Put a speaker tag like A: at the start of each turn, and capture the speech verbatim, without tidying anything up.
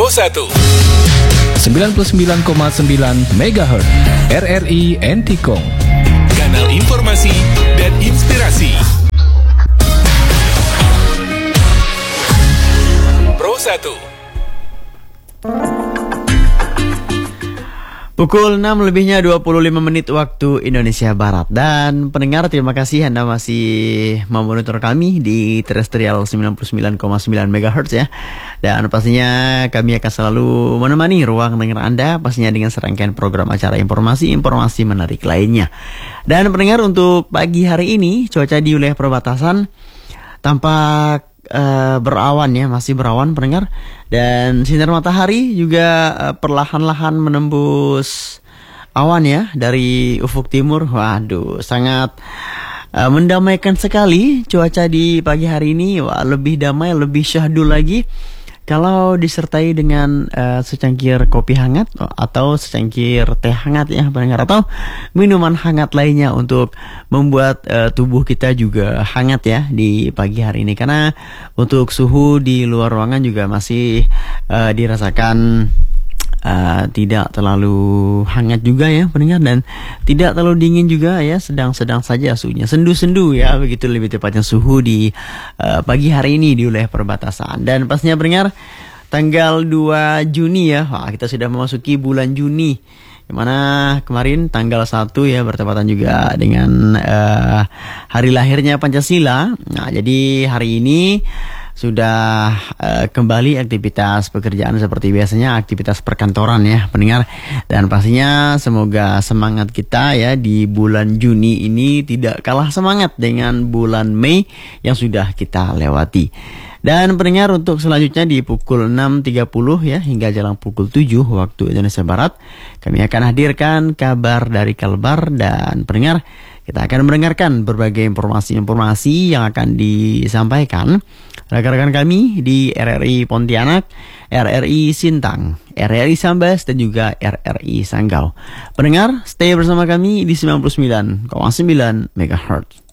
A: satu
B: sembilan puluh sembilan koma sembilan megahertz R R I Entikong,
A: kanal informasi dan inspirasi. Pro satu.
C: Pukul enam lebihnya dua puluh lima menit waktu Indonesia Barat. Dan pendengar, terima kasih Anda masih memonitor kami di terestrial sembilan puluh sembilan koma sembilan megahertz ya. Dan pastinya kami akan selalu menemani ruang dengar Anda, pastinya dengan serangkaian program acara informasi-informasi menarik lainnya. Dan pendengar, untuk pagi hari ini cuaca di wilayah perbatasan tampak Uh, berawan ya, masih berawan pendengar, dan sinar matahari juga uh, perlahan-lahan menembus awan ya dari ufuk timur. Waduh, sangat uh, mendamaikan sekali cuaca di pagi hari ini. Wah, lebih damai, lebih syahdu lagi kalau disertai dengan uh, secangkir kopi hangat atau secangkir teh hangat ya pendengar, atau minuman hangat lainnya untuk membuat uh, tubuh kita juga hangat ya di pagi hari ini. Karena untuk suhu di luar ruangan juga masih uh, dirasakan Uh, tidak terlalu hangat juga ya pendengar, dan tidak terlalu dingin juga ya, sedang-sedang saja suhunya, sendu-sendu ya, begitu lebih tepatnya suhu di uh, pagi hari ini di wilayah perbatasan. Dan pastinya pendengar, tanggal dua Juni ya, wah, kita sudah memasuki bulan Juni, dimana kemarin tanggal satu ya bertepatan juga dengan uh, hari lahirnya Pancasila. Nah, jadi hari ini sudah uh, kembali aktivitas pekerjaan seperti biasanya, aktivitas perkantoran ya pendengar. Dan pastinya semoga semangat kita ya di bulan Juni ini tidak kalah semangat dengan bulan Mei yang sudah kita lewati. Dan pendengar, untuk selanjutnya di pukul enam tiga puluh ya hingga jelang pukul tujuh waktu Indonesia Barat, kami akan hadirkan kabar dari Kalbar. Dan pendengar, kita akan mendengarkan berbagai informasi-informasi yang akan disampaikan rekan-rekan kami di R R I Pontianak, R R I Sintang, R R I Sambas, dan juga R R I Sanggau. Pendengar, stay bersama kami di sembilan puluh sembilan koma sembilan megahertz.